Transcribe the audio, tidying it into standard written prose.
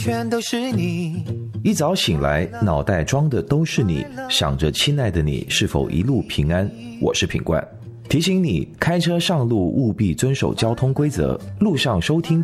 全都是你。 一早醒来，脑袋装的都是你，想着亲爱的你是否一路平安。我是品冠，提醒你开车上路务必遵守交通规则，路上收听